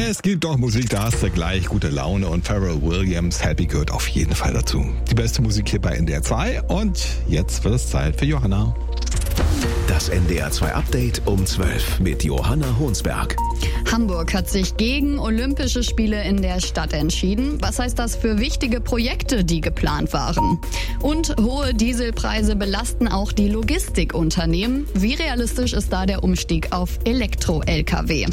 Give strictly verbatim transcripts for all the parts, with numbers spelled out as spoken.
Es gibt doch Musik, da hast du gleich gute Laune und Pharrell Williams Happy gehört auf jeden Fall dazu. Die beste Musik hier bei N D R zwei und jetzt wird es Zeit für Johanna. Das N D R zwei Update um zwölf mit Johanna Honsberg. Hamburg hat sich gegen Olympische Spiele in der Stadt entschieden. Was heißt das für wichtige Projekte, die geplant waren? Und hohe Dieselpreise belasten auch die Logistikunternehmen. Wie realistisch ist da der Umstieg auf Elektro-L K W?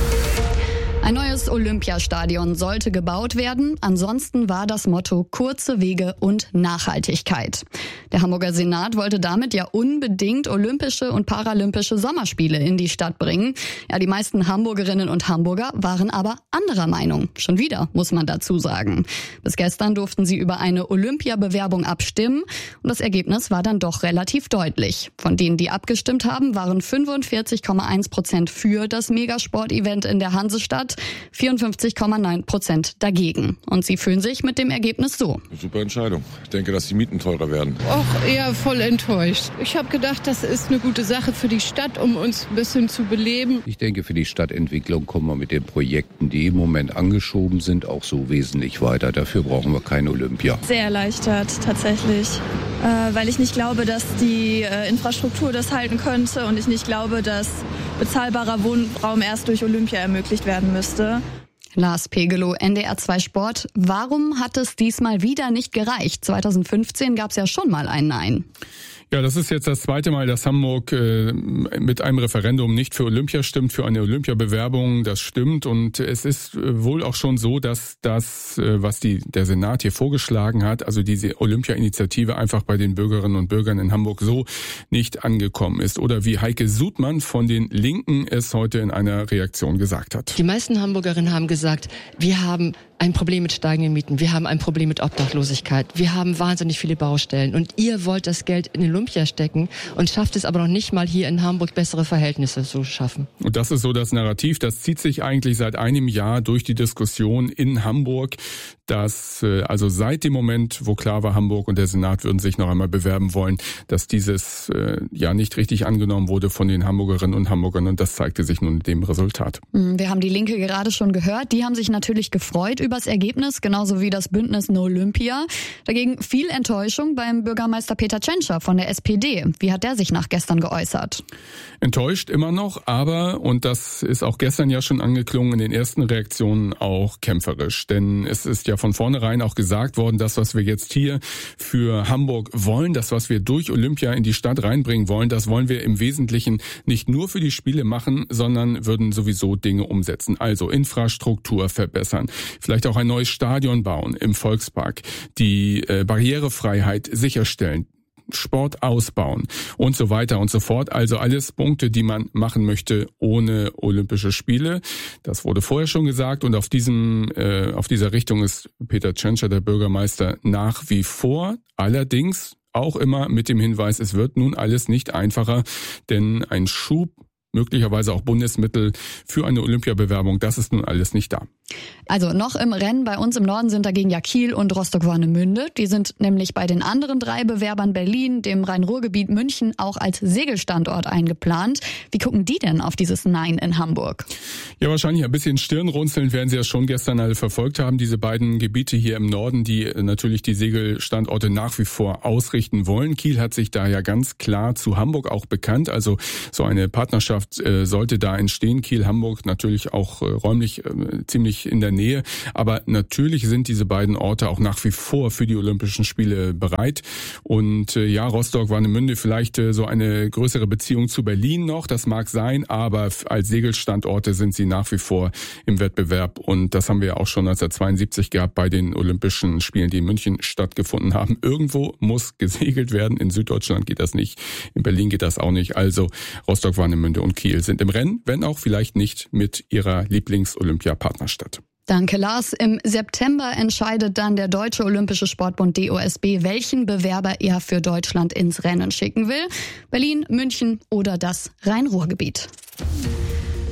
Ein neues Olympiastadion sollte gebaut werden. Ansonsten war das Motto kurze Wege und Nachhaltigkeit. Der Hamburger Senat wollte damit ja unbedingt olympische und paralympische Sommerspiele in die Stadt bringen. Ja, die meisten Hamburgerinnen und Hamburger waren aber anderer Meinung. Schon wieder, muss man dazu sagen. Bis gestern durften sie über eine Olympiabewerbung abstimmen und das Ergebnis war dann doch relativ deutlich. Von denen, die abgestimmt haben, waren fünfundvierzig Komma eins Prozent für das Megasport-Event in der Hansestadt, vierundfünfzig Komma neun Prozent dagegen. Und sie fühlen sich mit dem Ergebnis so. Super Entscheidung. Ich denke, dass die Mieten teurer werden. Auch eher voll enttäuscht. Ich habe gedacht, das ist eine gute Sache für die Stadt, um uns ein bisschen zu beleben. Ich denke, für die Stadtentwicklung kommen wir mit den Projekten, die im Moment angeschoben sind, auch so wesentlich weiter. Dafür brauchen wir kein Olympia. Sehr erleichtert, tatsächlich. Äh, weil ich nicht glaube, dass die äh, Infrastruktur das halten könnte und ich nicht glaube, dass bezahlbarer Wohnraum erst durch Olympia ermöglicht werden müsste. Lars Pegelow, N D R zwei Sport. Warum hat es diesmal wieder nicht gereicht? zweitausendfünfzehn gab es ja schon mal ein Nein. Ja, das ist jetzt das zweite Mal, dass Hamburg äh, mit einem Referendum nicht für Olympia stimmt, für eine Olympiabewerbung. Das stimmt und es ist äh, wohl auch schon so, dass das, äh, was die der Senat hier vorgeschlagen hat, also diese Olympia-Initiative einfach bei den Bürgerinnen und Bürgern in Hamburg so nicht angekommen ist. Oder wie Heike Sudmann von den Linken es heute in einer Reaktion gesagt hat. Die meisten Hamburgerinnen haben gesagt, wir haben ein Problem mit steigenden Mieten, wir haben ein Problem mit Obdachlosigkeit, wir haben wahnsinnig viele Baustellen und ihr wollt das Geld in Olympia stecken und schafft es aber noch nicht mal hier in Hamburg bessere Verhältnisse zu schaffen. Und das ist so das Narrativ, das zieht sich eigentlich seit einem Jahr durch die Diskussion in Hamburg, dass also seit dem Moment, wo klar war, Hamburg und der Senat würden sich noch einmal bewerben wollen, dass dieses äh, ja nicht richtig angenommen wurde von den Hamburgerinnen und Hamburgern und das zeigte sich nun in dem Resultat. Wir haben die Linke gerade schon gehört, die haben sich natürlich gefreut übers Ergebnis, genauso wie das Bündnis No Olympia. Dagegen viel Enttäuschung beim Bürgermeister Peter Tschentscher von der S P D. Wie hat der sich nach gestern geäußert? Enttäuscht immer noch, aber, und das ist auch gestern ja schon angeklungen, in den ersten Reaktionen auch kämpferisch. Denn es ist ja von vornherein auch gesagt worden, das, was wir jetzt hier für Hamburg wollen, das, was wir durch Olympia in die Stadt reinbringen wollen, das wollen wir im Wesentlichen nicht nur für die Spiele machen, sondern würden sowieso Dinge umsetzen. Also Infrastruktur verbessern, vielleicht auch ein neues Stadion bauen im Volkspark, die äh, Barrierefreiheit sicherstellen, Sport ausbauen und so weiter und so fort. Also alles Punkte, die man machen möchte ohne Olympische Spiele. Das wurde vorher schon gesagt und auf diesem, äh, auf dieser Richtung ist Peter Tschentscher, der Bürgermeister, nach wie vor. Allerdings auch immer mit dem Hinweis, es wird nun alles nicht einfacher, denn ein Schub, möglicherweise auch Bundesmittel für eine Olympiabewerbung, das ist nun alles nicht da. Also noch im Rennen bei uns im Norden sind dagegen ja Kiel und Rostock-Warnemünde. Die sind nämlich bei den anderen drei Bewerbern Berlin, dem Rhein-Ruhr-Gebiet, München auch als Segelstandort eingeplant. Wie gucken die denn auf dieses Nein in Hamburg? Ja, wahrscheinlich ein bisschen Stirnrunzeln werden Sie ja schon gestern alle verfolgt haben. Diese beiden Gebiete hier im Norden, die natürlich die Segelstandorte nach wie vor ausrichten wollen. Kiel hat sich da ja ganz klar zu Hamburg auch bekannt. Also so eine Partnerschaft äh, sollte da entstehen. Kiel, Hamburg natürlich auch äh, räumlich äh, ziemlich in der Nähe. Aber natürlich sind diese beiden Orte auch nach wie vor für die Olympischen Spiele bereit. Und äh, ja, Rostock, Warnemünde, vielleicht äh, so eine größere Beziehung zu Berlin noch. Das mag sein, aber als Segelstandorte sind sie nach wie vor im Wettbewerb. Und das haben wir ja auch schon neunzehnhundertzweiundsiebzig gehabt bei den Olympischen Spielen, die in München stattgefunden haben. Irgendwo muss gesegelt werden. In Süddeutschland geht das nicht. In Berlin geht das auch nicht. Also Rostock, Warnemünde und Kiel sind im Rennen, wenn auch vielleicht nicht mit ihrer Lieblings-Olympia-Partnerstadt. Danke, Lars. Im September entscheidet dann der Deutsche Olympische Sportbund D O S B, welchen Bewerber er für Deutschland ins Rennen schicken will. Berlin, München oder das Rhein-Ruhr-Gebiet.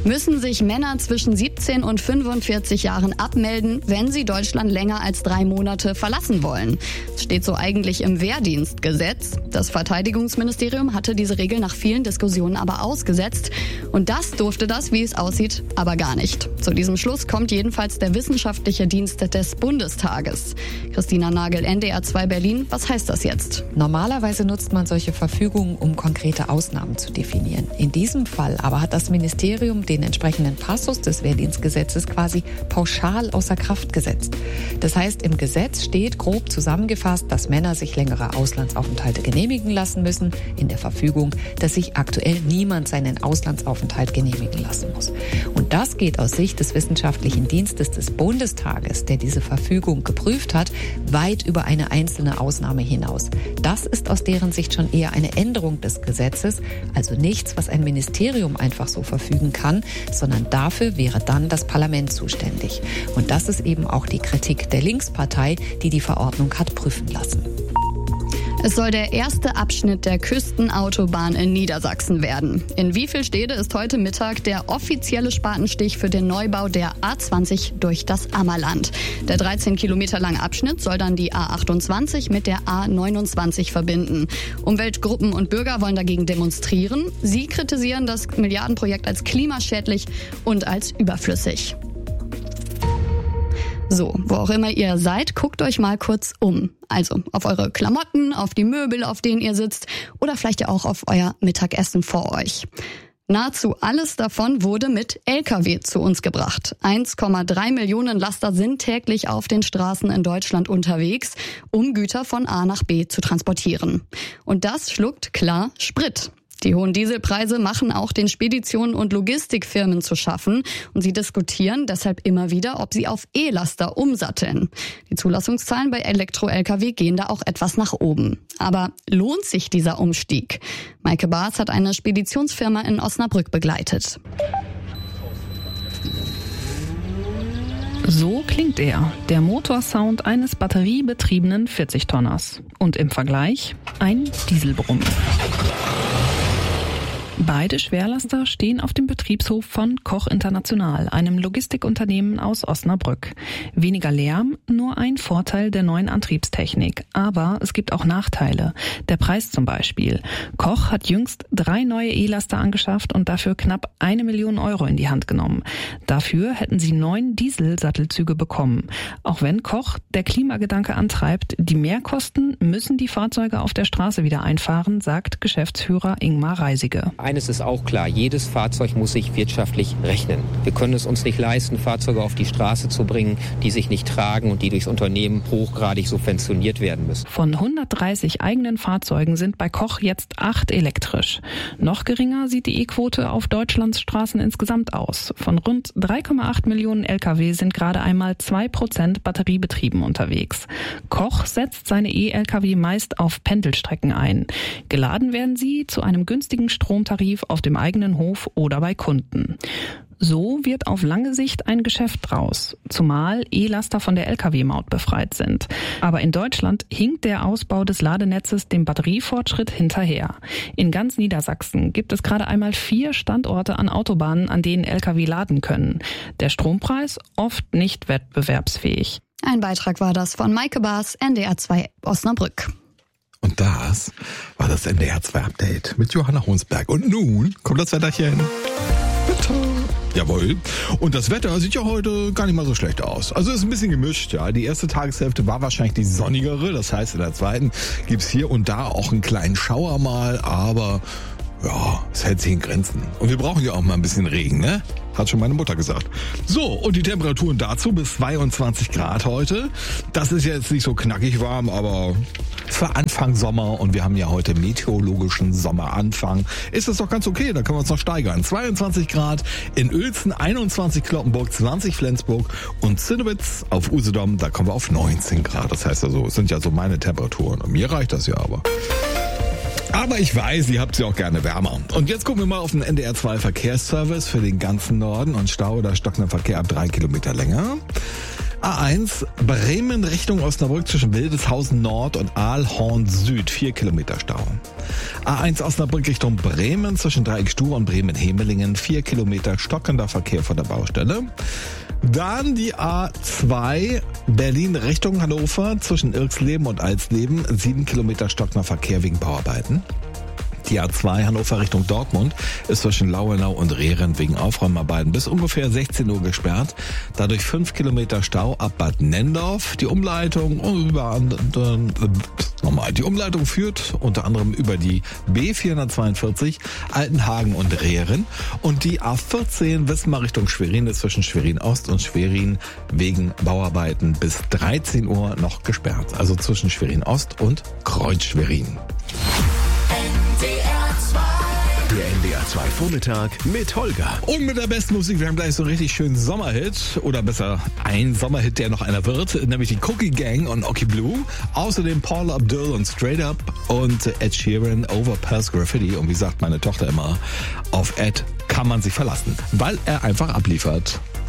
müssen sich Männer zwischen siebzehn und fünfundvierzig Jahren abmelden, wenn sie Deutschland länger als drei Monate verlassen wollen. Das steht so eigentlich im Wehrdienstgesetz. Das Verteidigungsministerium hatte diese Regel nach vielen Diskussionen aber ausgesetzt. Und das durfte das, wie es aussieht, aber gar nicht. Zu diesem Schluss kommt jedenfalls der wissenschaftliche Dienst des Bundestages. Christina Nagel, N D R zwei Berlin. Was heißt das jetzt? Normalerweise nutzt man solche Verfügungen, um konkrete Ausnahmen zu definieren. In diesem Fall aber hat das Ministerium den entsprechenden Passus des Wehrdienstgesetzes quasi pauschal außer Kraft gesetzt. Das heißt, im Gesetz steht grob zusammengefasst, dass Männer sich längere Auslandsaufenthalte genehmigen lassen müssen. In der Verfügung, dass sich aktuell niemand seinen Auslandsaufenthalt genehmigen lassen muss. Und das geht aus Sicht des Wissenschaftlichen Dienstes des Bundestages, der diese Verfügung geprüft hat, weit über eine einzelne Ausnahme hinaus. Das ist aus deren Sicht schon eher eine Änderung des Gesetzes, also nichts, was ein Ministerium einfach so verfügen kann, sondern dafür wäre dann das Parlament zuständig. Und das ist eben auch die Kritik der Linkspartei, die die Verordnung hat prüfen lassen. Es soll der erste Abschnitt der Küstenautobahn in Niedersachsen werden. In Wiefelstede ist heute Mittag der offizielle Spatenstich für den Neubau der A zwanzig durch das Ammerland. Der dreizehn Kilometer lange Abschnitt soll dann die A achtundzwanzig mit der A neunundzwanzig verbinden. Umweltgruppen und Bürger wollen dagegen demonstrieren. Sie kritisieren das Milliardenprojekt als klimaschädlich und als überflüssig. So, wo auch immer ihr seid, guckt euch mal kurz um. Also auf eure Klamotten, auf die Möbel, auf denen ihr sitzt oder vielleicht ja auch auf euer Mittagessen vor euch. Nahezu alles davon wurde mit L K W zu uns gebracht. eins Komma drei Millionen Laster sind täglich auf den Straßen in Deutschland unterwegs, um Güter von A nach B zu transportieren. Und das schluckt klar Sprit. Die hohen Dieselpreise machen auch den Speditionen und Logistikfirmen zu schaffen und sie diskutieren deshalb immer wieder, ob sie auf E-Laster umsatteln. Die Zulassungszahlen bei Elektro-L K W gehen da auch etwas nach oben. Aber lohnt sich dieser Umstieg? Maike Baas hat eine Speditionsfirma in Osnabrück begleitet. So klingt er, der Motorsound eines batteriebetriebenen vierzig-Tonners. Und im Vergleich ein Dieselbrummen. Beide Schwerlaster stehen auf dem Betriebshof von Koch International, einem Logistikunternehmen aus Osnabrück. Weniger Lärm, nur ein Vorteil der neuen Antriebstechnik. Aber es gibt auch Nachteile. Der Preis zum Beispiel. Koch hat jüngst drei neue E-Laster angeschafft und dafür knapp eine Million Euro in die Hand genommen. Dafür hätten sie neun Dieselsattelzüge bekommen. Auch wenn Koch der Klimagedanke antreibt, die Mehrkosten müssen die Fahrzeuge auf der Straße wieder einfahren, sagt Geschäftsführer Ingmar Reisige. Eines ist auch klar, jedes Fahrzeug muss sich wirtschaftlich rechnen. Wir können es uns nicht leisten, Fahrzeuge auf die Straße zu bringen, die sich nicht tragen und die durchs Unternehmen hochgradig subventioniert werden müssen. Von hundertdreißig eigenen Fahrzeugen sind bei Koch jetzt acht elektrisch. Noch geringer sieht die E-Quote auf Deutschlands Straßen insgesamt aus. Von rund drei Komma acht Millionen L K W sind gerade einmal zwei Prozent batteriebetrieben unterwegs. Koch setzt seine E-L K W meist auf Pendelstrecken ein. Geladen werden sie zu einem günstigen Stromtarif auf dem eigenen Hof oder bei Kunden. So wird auf lange Sicht ein Geschäft draus, zumal E-Laster von der L K W-Maut befreit sind. Aber in Deutschland hinkt der Ausbau des Ladenetzes dem Batteriefortschritt hinterher. In ganz Niedersachsen gibt es gerade einmal vier Standorte an Autobahnen, an denen L K W laden können. Der Strompreis oft nicht wettbewerbsfähig. Ein Beitrag war das von Maike Baas, N D R zwei Osnabrück. Und das war das N D R zwei Update mit Johanna Honsberg. Und nun kommt das Wetterchen. Bitte. Jawohl. Und das Wetter sieht ja heute gar nicht mal so schlecht aus. Also ist ein bisschen gemischt, ja. Die erste Tageshälfte war wahrscheinlich die sonnigere. Das heißt, in der zweiten gibt's hier und da auch einen kleinen Schauer mal. Aber ja, es hält sich in Grenzen. Und wir brauchen ja auch mal ein bisschen Regen, ne? Hat schon meine Mutter gesagt. So, und die Temperaturen dazu bis zweiundzwanzig Grad heute. Das ist jetzt nicht so knackig warm, aber es war Anfang Sommer und wir haben ja heute meteorologischen Sommeranfang. Ist das doch ganz okay, da können wir uns noch steigern. zweiundzwanzig Grad in Uelzen, einundzwanzig Cloppenburg, zwanzig Flensburg und Zinnewitz auf Usedom, da kommen wir auf neunzehn Grad. Das heißt also, es sind ja so meine Temperaturen. Und mir reicht das ja aber. Aber ich weiß, ihr habt sie auch gerne wärmer. Und jetzt gucken wir mal auf den N D R zwei Verkehrsservice für den ganzen Norden und Stau oder stockender Verkehr ab drei Kilometer länger. A eins, Bremen Richtung Osnabrück zwischen Wildeshausen Nord und Aalhorn Süd, vier Kilometer Stau. A eins Osnabrück Richtung Bremen zwischen Dreieckstube und Bremen-Hemelingen, vier Kilometer stockender Verkehr vor der Baustelle. Dann die A zwei, Berlin Richtung Hannover zwischen Irxleben und Alsleben, sieben Kilometer stockender Verkehr wegen Bauarbeiten. Die A zwei Hannover Richtung Dortmund ist zwischen Lauenau und Rehren wegen Aufräumarbeiten bis ungefähr sechzehn Uhr gesperrt. Dadurch fünf Kilometer Stau ab Bad Nendorf. Die Umleitung über nochmal. Die Umleitung führt unter anderem über die B vierhundertzweiundvierzig Altenhagen und Rehren. Und die A vierzehn Wismar Richtung Schwerin ist zwischen Schwerin Ost und Schwerin wegen Bauarbeiten bis dreizehn Uhr noch gesperrt. Also zwischen Schwerin Ost und Kreuz-Schwerin. Der N D R zwei Vormittag mit Holger. Und mit der besten Musik, wir haben gleich so einen richtig schönen Sommerhit. Oder besser, ein Sommerhit, der noch einer wird. Nämlich die Cookie Gang und Oki Blue. Außerdem Paula Abdul und Straight Up. Und Ed Sheeran, Overpass Graffiti. Und wie sagt meine Tochter immer, auf Ed kann man sich verlassen. Weil er einfach abliefert.